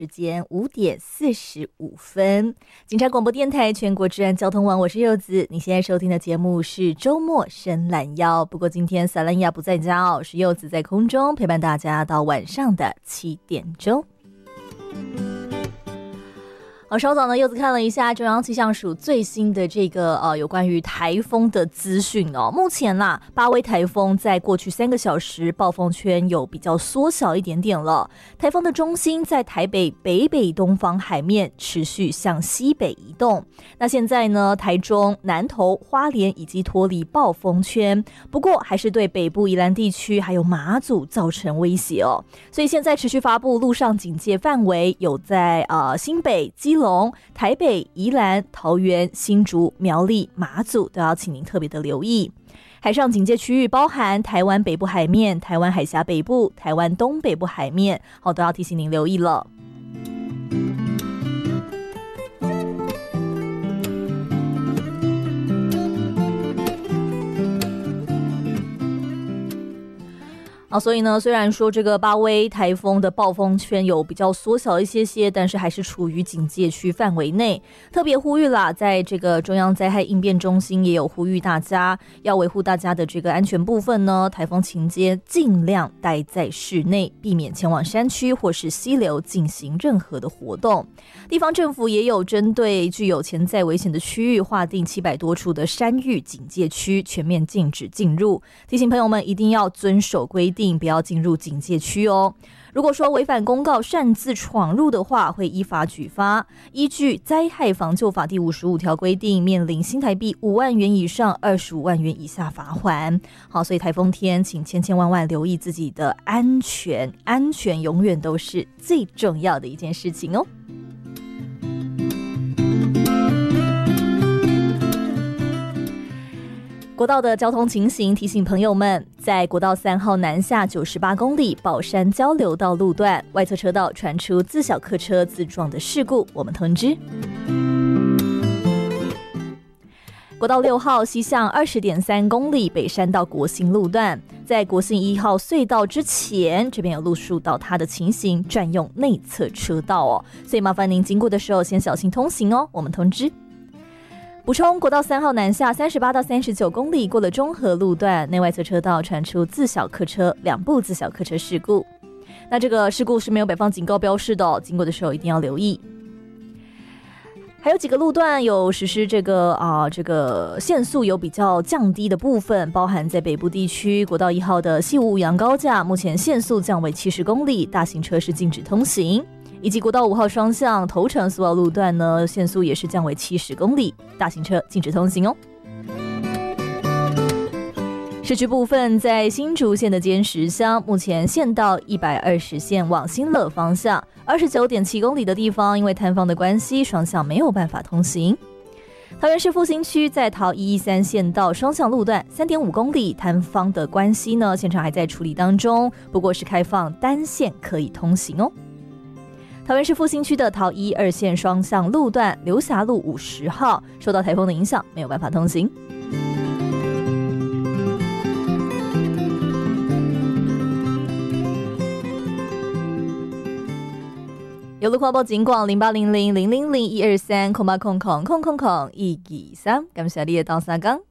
时间5:45，警察广播电台全国治安交通网，我是柚子。你现在收听的节目是周末伸懒腰，不过今天萨兰亚不在家哦，是柚子在空中陪伴大家到晚上的7点钟。稍早呢，柚子看了一下中央气象署最新的这个有关于台风的资讯哦。目前啦，巴威台风在过去3个小时暴风圈有比较缩小一点点了。台风的中心在台北北东方海面持续向西北移动。那现在呢，台中、南投、花莲已经脱离暴风圈，不过还是对北部宜兰地区还有马祖造成威胁哦。所以现在持续发布陆上警戒范围，有在新北、基隆、台北、宜兰、桃园、新竹、苗栗、马祖都要请您特别的留意。海上警戒区域包含台湾北部海面、台湾海峡北部、台湾东北部海面，都要提醒您留意了。所以呢，虽然说这个巴威台风的暴风圈有比较缩小一些，但是还是处于警戒区范围内。特别呼吁啦，在这个中央灾害应变中心也有呼吁大家要维护大家的这个安全部分呢，台风期间尽量待在室内，避免前往山区或是溪流进行任何的活动。地方政府也有针对具有潜在危险的区域划定700多处的山域警戒区，全面禁止进入。提醒朋友们一定要遵守规定，不要进入警戒区哦。如果说违反公告擅自闯入的话，会依法举发，依据灾害防救法第55条规定，面临新台币5万元以上25万元以下罚锾。好，所以台风天请千万留意自己的安全，安全永远都是最重要的一件事情哦。国道的交通情形，提醒朋友们，在国道3号南下98公里宝山交流道路段外侧车道传出自小客车自撞的事故，我们通知。国道6号西向20.3公里北山到国姓路段，在国姓1号隧道之前，这边有路树倒塌的情形，占用内侧车道哦，所以麻烦您经过的时候先小心通行哦，我们通知。补充，国道3号南下38到39公里过了中和路段，内外侧车道传出自小客车2部自小客车事故。那这个事故是没有摆放警告标示的哦，经过的时候一定要留意。还有几个路段有实施这个限速有比较降低的部分，包含在北部地区国道1号的西5阳高架，目前限速降为70公里，大型车是禁止通行。以及国道5号双向头城苏澳路段呢，限速也是降为70公里，大型车禁止通行哦。市区部分在新竹县的尖石乡，目前县道120线往新乐方向29.7公里的地方，因为坍方的关系，双向没有办法通行。桃园市复兴区在桃113县道双向路段3.5公里坍方的关系呢，现场还在处理当中，不过是开放单线可以通行哦。桃园市复兴区的桃1、2线双向路段刘霞路50号受到台风的影响，没有办法通行。有路况报警广0800000123080000000123，感谢你的到三港。